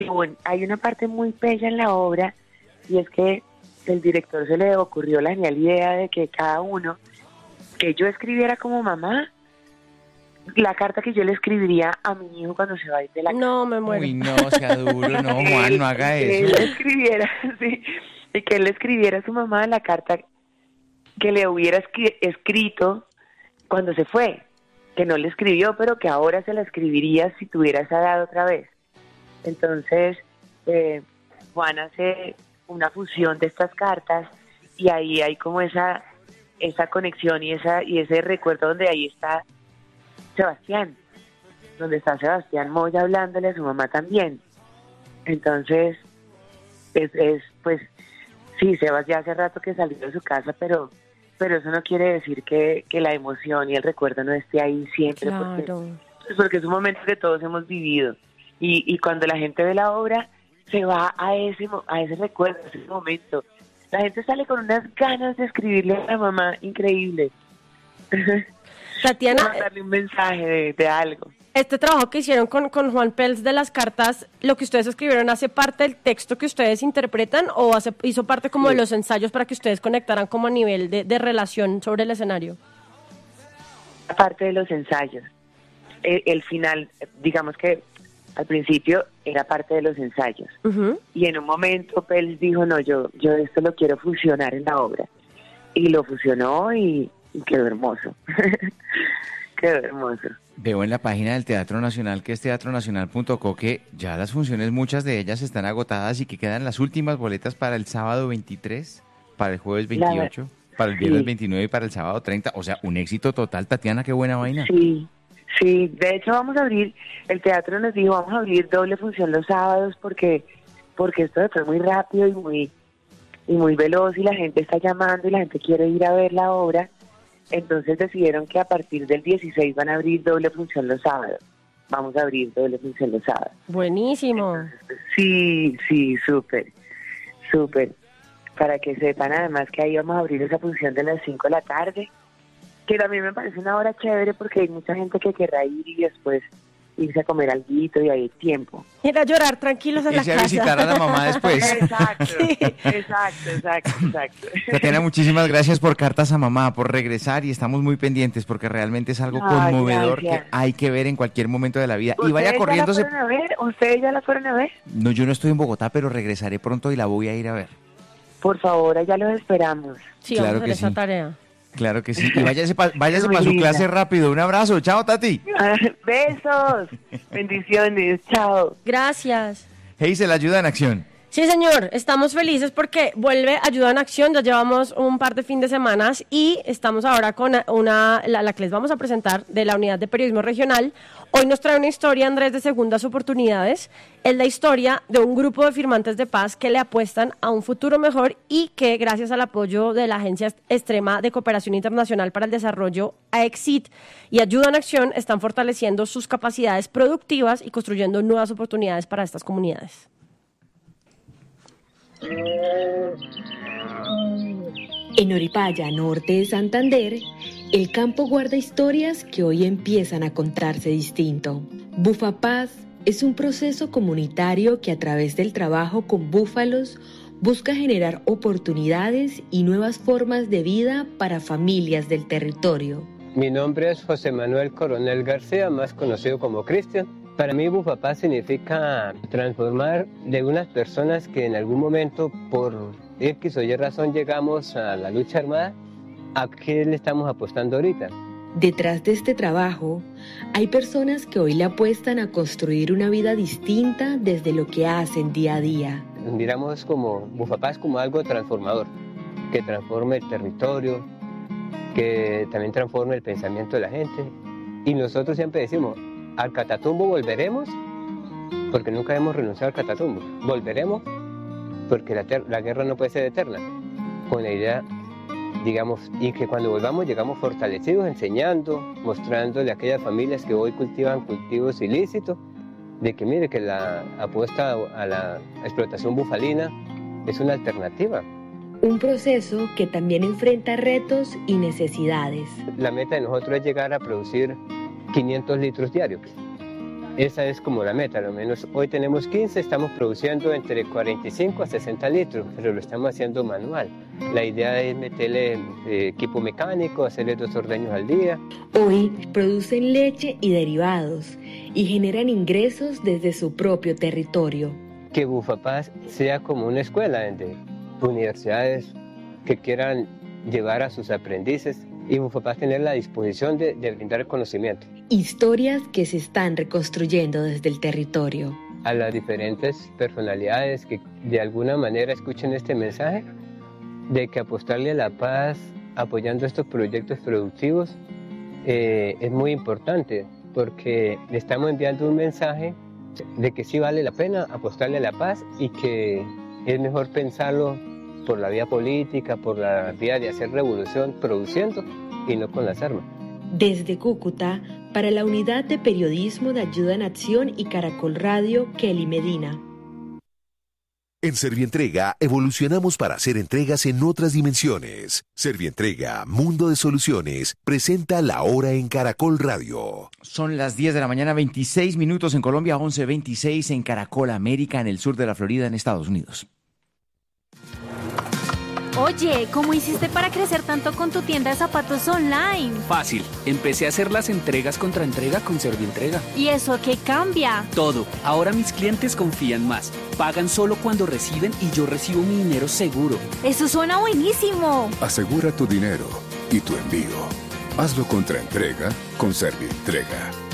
Bueno, hay una parte muy bella en la obra y es que el director se le ocurrió la genial idea de que cada uno, que yo escribiera como mamá, la carta que yo le escribiría a mi hijo cuando se va a ir de la casa. No, me muero. Uy, no, sea duro, no, Juan, no haga Que eso. él le escribiera, sí, y que él le escribiera a su mamá la carta que le hubiera escrito cuando se fue, que no le escribió, pero que ahora se la escribiría si tuviera esa edad otra vez. Entonces, Juan hace una fusión de estas cartas y ahí hay como esa conexión y ese recuerdo donde ahí está Sebastián, donde está Sebastián Moya hablándole a su mamá también. Entonces, pues, sí, Sebas ya hace rato que salió de su casa, pero eso no quiere decir que la emoción y el recuerdo no esté ahí siempre, Claro. porque es un momento que todos hemos vivido. Y cuando la gente ve la obra, se va a ese recuerdo, a ese momento. La gente sale con unas ganas de escribirle a la mamá, increíble. Tatiana, Mandarle un mensaje de algo. este trabajo que hicieron con Juan Pels de las cartas, ¿lo que ustedes escribieron hace parte del texto que ustedes interpretan o hizo parte como de los ensayos para que ustedes conectaran como a nivel de relación sobre el escenario? Aparte de los ensayos. El final, digamos que al principio era parte de los ensayos. Uh-huh. Y en un momento Pels dijo, no, yo esto lo quiero fusionar en la obra. Y lo fusionó y quedó hermoso. Quedó hermoso. Veo en la página del Teatro Nacional, que es teatronacional.co, que ya las funciones, muchas de ellas están agotadas y que quedan las últimas boletas para el sábado 23, para el jueves 28, para el viernes 29 y para el sábado 30. O sea, un éxito total, Tatiana, qué buena vaina. Sí, de hecho vamos a abrir, el teatro nos dijo, vamos a abrir doble función los sábados porque esto fue muy rápido y muy veloz y la gente está llamando y la gente quiere ir a ver la obra. Entonces decidieron que a partir del 16 van a abrir doble función los sábados. Vamos a abrir doble función los sábados. Buenísimo. Sí, súper. Para que sepan además que ahí vamos a abrir esa función de las 5 de la tarde, que también me parece una hora chévere porque hay mucha gente que querrá ir y después irse a comer alguito y hay tiempo. Ir a llorar tranquilos en la Irse casa. a visitar a la mamá después. Exacto, Sí. exacto. Tatiana, muchísimas gracias por Cartas a Mamá, por regresar y estamos muy pendientes porque realmente es algo Ay, conmovedor gracias. que hay que ver en cualquier momento de la vida. Y vaya ¿Ustedes corriéndose. ya la fueron a ver? ¿Ustedes ya la fueron a ver? No, yo no estoy en Bogotá, pero regresaré pronto y la voy a ir a ver. Por favor, allá los esperamos. Sí, Claro vamos a que hacer esa sí. tarea. Claro que sí. Y váyase para Muy su linda. clase rápido. Un abrazo. Chao, Tati. Besos, bendiciones, chao. Gracias. Hey, se la ayuda en acción. Sí, señor, estamos felices porque vuelve Ayuda en Acción, ya llevamos un par de fin de semanas y estamos ahora con la que les vamos a presentar de la Unidad de Periodismo Regional. Hoy nos trae una historia, Andrés, de segundas oportunidades. Es la historia de un grupo de firmantes de paz que le apuestan a un futuro mejor y que, gracias al apoyo de la Agencia Extrema de Cooperación Internacional para el Desarrollo, AECID, y Ayuda en Acción, están fortaleciendo sus capacidades productivas y construyendo nuevas oportunidades para estas comunidades. En Oripaya, norte de Santander, el campo guarda historias que hoy empiezan a contarse distinto. Bufapaz es un proceso comunitario que a través del trabajo con búfalos busca generar oportunidades y nuevas formas de vida para familias del territorio. Mi nombre es José Manuel Coronel García, más conocido como Cristian. Para mí Bufapaz significa transformar de unas personas que en algún momento por X o Y razón llegamos a la lucha armada, ¿a qué le estamos apostando ahorita? Detrás de este trabajo hay personas que hoy le apuestan a construir una vida distinta desde lo que hacen día a día. Miramos como Bufapaz como algo transformador, que transforme el territorio, que también transforme el pensamiento de la gente. Y nosotros siempre decimos, al Catatumbo volveremos, porque nunca hemos renunciado al Catatumbo. Volveremos, porque la guerra no puede ser eterna. Con la idea, digamos, y que cuando volvamos llegamos fortalecidos, enseñando, mostrándole a aquellas familias que hoy cultivan cultivos ilícitos, de que mire que la apuesta a la explotación bufalina es una alternativa. Un proceso que también enfrenta retos y necesidades. La meta de nosotros es llegar a producir 500 litros diarios. Esa es como la meta, al menos hoy tenemos 15, estamos produciendo entre 45 a 60 litros, pero lo estamos haciendo manual. La idea es meterle equipo mecánico, hacerle 2 ordeños al día. Hoy producen leche y derivados y generan ingresos desde su propio territorio. Que Bufapaz sea como una escuela de universidades que quieran llevar a sus aprendices y Bufapaz tener la disposición de brindar el conocimiento. Historias que se están reconstruyendo desde el territorio. A las diferentes personalidades que de alguna manera escuchen este mensaje, de que apostarle a la paz, apoyando estos proyectos productivos, es muy importante, porque le estamos enviando un mensaje de que sí vale la pena apostarle a la paz y que es mejor pensarlo por la vía política, por la vía de hacer revolución produciendo y no con las armas. Desde Cúcuta, para la Unidad de Periodismo de Ayuda en Acción y Caracol Radio, Kelly Medina. En Servientrega evolucionamos para hacer entregas en otras dimensiones. Servientrega, Mundo de Soluciones, presenta La Hora en Caracol Radio. Son las 10 de la mañana, 26 minutos en Colombia, 11:26 en Caracol América, en el sur de la Florida, en Estados Unidos. Oye, ¿cómo hiciste para crecer tanto con tu tienda de zapatos online? Fácil, empecé a hacer las entregas contra entrega con Servientrega. ¿Y eso qué cambia? Todo, ahora mis clientes confían más, pagan solo cuando reciben y yo recibo mi dinero seguro. ¡Eso suena buenísimo! Asegura tu dinero y tu envío. Hazlo contra entrega con Servientrega.